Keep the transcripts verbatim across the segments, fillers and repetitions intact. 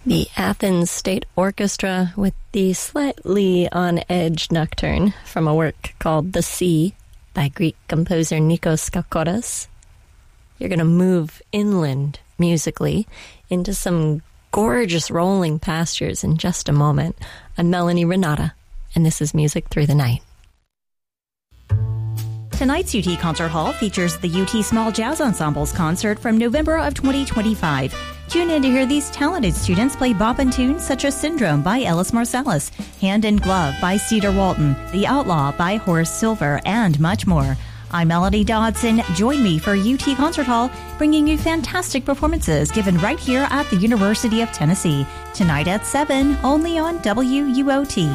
The Athens State Orchestra with the slightly on-edge nocturne from a work called The Sea by Greek composer Nikos Skakoras. You're going to move inland musically into some gorgeous rolling pastures in just a moment. I'm Melanie Renata, and this is Music Through the Night. Tonight's U T Concert Hall features the U T Small Jazz Ensembles concert from November of twenty twenty-five. Tune in to hear these talented students play boppin' tunes such as Syndrome by Ellis Marsalis, Hand in Glove by Cedar Walton, The Outlaw by Horace Silver, and much more. I'm Melody Dodson. Join me for U T Concert Hall, bringing you fantastic performances given right here at the University of Tennessee. Tonight at seven, only on W U O T.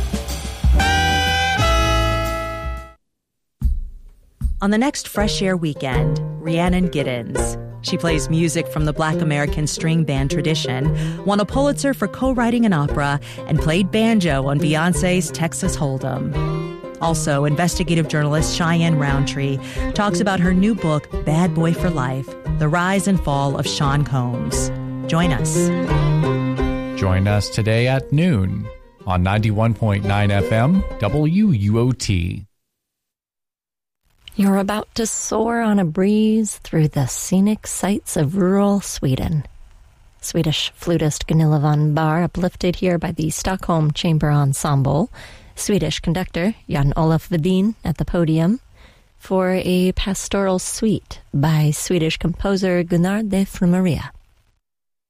On the next Fresh Air weekend, Rhiannon Giddens. She plays music from the Black American string band tradition, won a Pulitzer for co-writing an opera, and played banjo on Beyoncé's Texas Hold'em. Also, investigative journalist Cheyenne Roundtree talks about her new book, Bad Boy for Life, The Rise and Fall of Sean Combs. Join us. Join us today at noon on ninety-one point nine F M W U O T. You're about to soar on a breeze through the scenic sights of rural Sweden. Swedish flutist Gunilla von Bar uplifted here by the Stockholm Chamber Ensemble. Swedish conductor Jan-Olof Wedin at the podium for a pastoral suite by Swedish composer Gunnar de Frumaria.